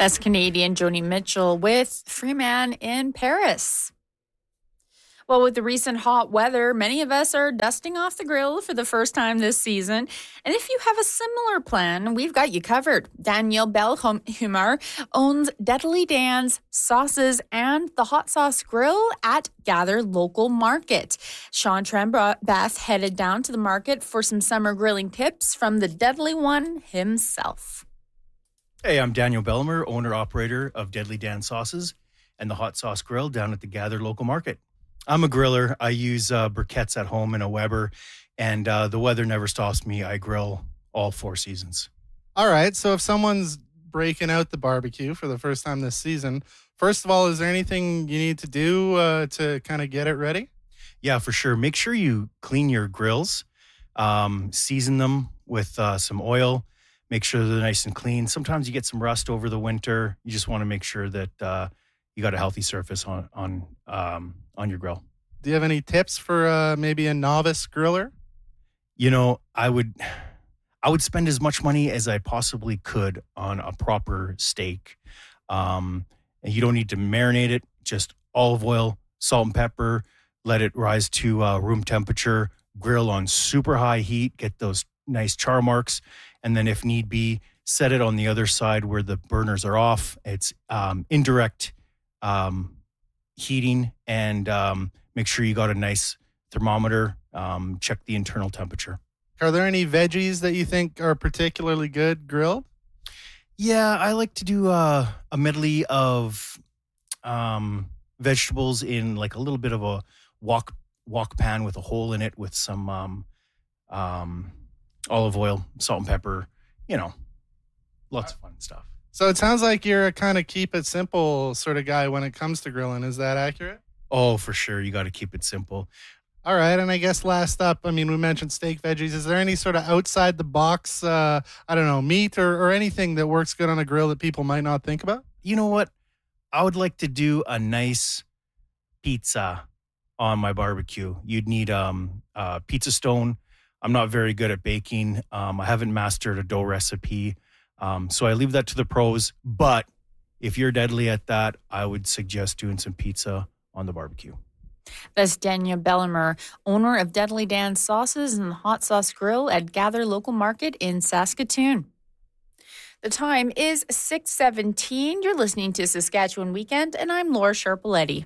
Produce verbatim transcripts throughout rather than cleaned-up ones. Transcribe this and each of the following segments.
That's Canadian Joni Mitchell with Freeman in Paris. Well, with the recent hot weather, many of us are dusting off the grill for the first time this season. And if you have a similar plan, we've got you covered. Danielle Belhumar owns Deadly Dan's Sauces and the Hot Sauce Grill at Gather Local Market. Sean Trembeth headed down to the market for some summer grilling tips from the Deadly One himself. Hey, I'm Daniel Belhumar, owner-operator of Deadly Dan Sauces and the Hot Sauce Grill down at the Gather Local Market. I'm a griller. I use uh, briquettes at home in a Weber, and uh, the weather never stops me. I grill all four seasons. All right. So if someone's breaking out the barbecue for the first time this season, first of all, is there anything you need to do uh, to kind of get it ready? Yeah, for sure. Make sure you clean your grills, um, season them with uh, some oil. Make sure they're nice and clean. Sometimes you get some rust over the winter. You just want to make sure that uh, you got a healthy surface on on um, on your grill. Do you have any tips for uh, maybe a novice griller? You know, I would I would spend as much money as I possibly could on a proper steak. Um, and you don't need to marinate it. Just olive oil, salt and pepper. Let it rise to uh, room temperature. Grill on super high heat. Get those nice char marks. And then if need be, set it on the other side where the burners are off. It's um, indirect um, heating, and um, make sure you got a nice thermometer. Um, check the internal temperature. Are there any veggies that you think are particularly good grilled? Yeah, I like to do uh, a medley of um, vegetables in like a little bit of a wok wok pan with a hole in it with some um, um, olive oil, salt and pepper, you know, lots of fun stuff. So it sounds like you're a kind of keep it simple sort of guy when it comes to grilling. Is that accurate? Oh, for sure. You got to keep it simple. All right. And I guess last up, I mean, we mentioned steak veggies. Is there any sort of outside the box, uh, I don't know, meat or, or anything that works good on a grill that people might not think about? You know what? I would like to do a nice pizza on my barbecue. You'd need um, a pizza stone. I'm not very good at baking. Um, I haven't mastered a dough recipe. Um, so I leave that to the pros. But if you're deadly at that, I would suggest doing some pizza on the barbecue. That's Daniel Belhumar, owner of Deadly Dan Sauces and the Hot Sauce Grill at Gather Local Market in Saskatoon. The time is six seventeen. You're listening to Saskatchewan Weekend, and I'm Laura Sharpaletti.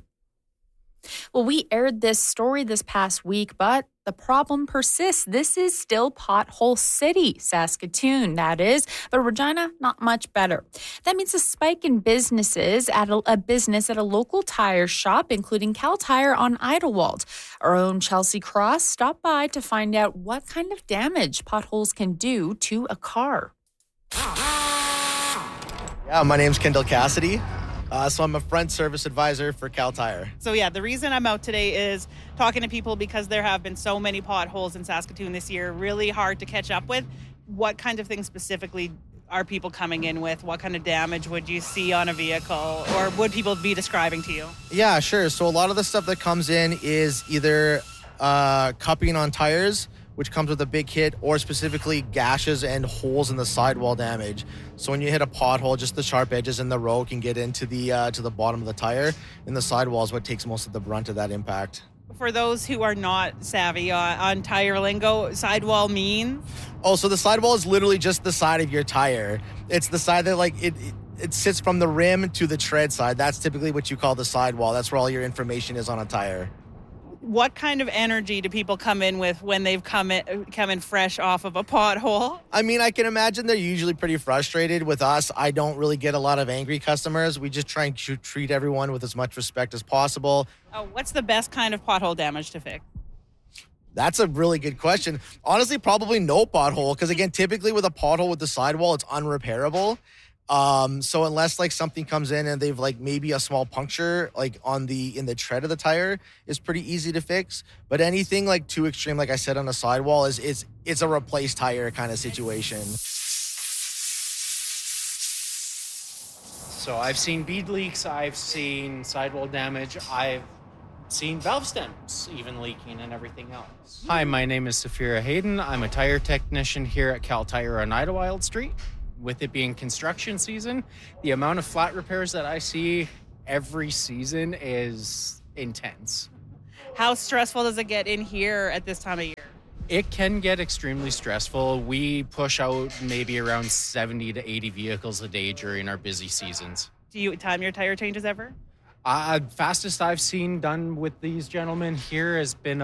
Well, we aired this story this past week, but the problem persists. This is still Pothole City, Saskatoon, that is. But Regina, not much better. That means a spike in businesses at a, a business at a local tire shop, including Cal Tire on Idlewild. Our own Chelsea Cross stopped by to find out what kind of damage potholes can do to a car. Yeah, my name's Kendall Cassidy. Uh, so I'm a front service advisor for Cal Tire. So yeah, the reason I'm out today is talking to people because there have been so many potholes in Saskatoon this year, really hard to catch up with. What kind of things specifically are people coming in with? What kind of damage would you see on a vehicle, or would people be describing to you? Yeah, sure. So a lot of the stuff that comes in is either uh, cupping on tires, which comes with a big hit, or specifically gashes and holes in the sidewall damage. So when you hit a pothole, just the sharp edges in the road can get into the uh, to the bottom of the tire, and the sidewall is what takes most of the brunt of that impact. For those who are not savvy on, on tire lingo, sidewall means? Oh, so the sidewall is literally just the side of your tire. It's the side that like it, it it sits from the rim to the tread side. That's typically what you call the sidewall. That's where all your information is on a tire. What kind of energy do people come in with when they've come in, come in fresh off of a pothole? I mean, I can imagine they're usually pretty frustrated. With us, I don't really get a lot of angry customers. We just try and treat everyone with as much respect as possible. Oh, what's the best kind of pothole damage to fix? That's a really good question. Honestly, probably no pothole, because again, typically with a pothole with the sidewall, it's unrepairable. Um, so unless like something comes in and they've like maybe a small puncture like on the in the tread of the tire is pretty easy to fix. But anything like too extreme, like I said, on a sidewall is it's it's a replace tire kind of situation. So I've seen bead leaks, I've seen sidewall damage, I've seen valve stems even leaking and everything else. Hi, my name is Saphira Hayden. I'm a tire technician here at Cal Tire on Idlewild Street. with it being construction season, the amount of flat repairs that I see every season is intense. How stressful does it get in here at this time of year? It can get extremely stressful. We push out maybe around seventy to eighty vehicles a day during our busy seasons. Do you time your tire changes ever? Uh, fastest I've seen done with these gentlemen here has been